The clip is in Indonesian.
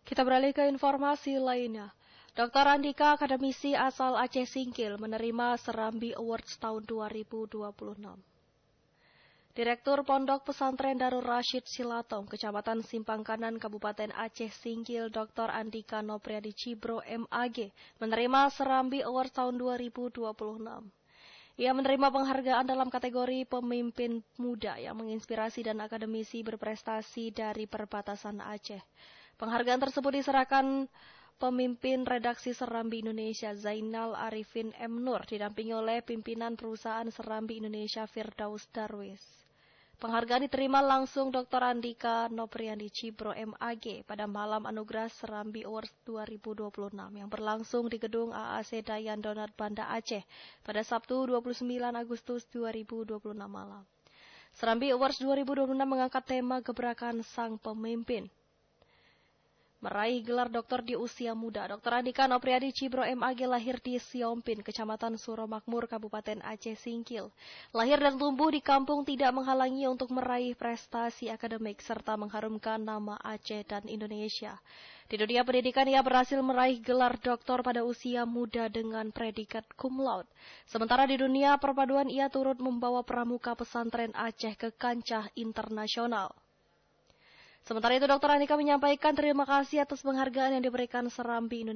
Kita beralih ke informasi lainnya. Dr. Andika, akademisi asal Aceh Singkil, menerima Serambi Awards tahun 2026. Direktur Pondok Pesantren Darul Rasyid Silatong, Kecamatan Simpang Kanan, Kabupaten Aceh Singkil, Dr. Andika Nopriadi Cibro, MAG, menerima Serambi Awards tahun 2026. Ia menerima penghargaan dalam kategori pemimpin muda yang menginspirasi dan akademisi berprestasi dari perbatasan Aceh. Penghargaan tersebut diserahkan pemimpin redaksi Serambi Indonesia Zainal Arifin M. Nur didampingi oleh pimpinan perusahaan Serambi Indonesia Firdaus Darwis. Penghargaan diterima langsung Dr. Andika Nopriadi Cibro MAG pada malam anugerah Serambi Awards 2026 yang berlangsung di gedung AAC Dayan Donat Banda Aceh pada Sabtu 29 Agustus 2026 malam. Serambi Awards 2026 mengangkat tema gebrakan sang pemimpin. Meraih gelar doktor di usia muda, Dr. Andika Nopriadi Cibro MAG lahir di Siompin, Kecamatan Suromakmur, Kabupaten Aceh Singkil. Lahir dan tumbuh di kampung tidak menghalangi untuk meraih prestasi akademik serta mengharumkan nama Aceh dan Indonesia. Di dunia pendidikan ia berhasil meraih gelar doktor pada usia muda dengan predikat cum laude. Sementara di dunia perpaduan ia turut membawa pramuka pesantren Aceh ke kancah internasional. Sementara itu, Dr. Andika menyampaikan terima kasih atas penghargaan yang diberikan Serambi Indonesia.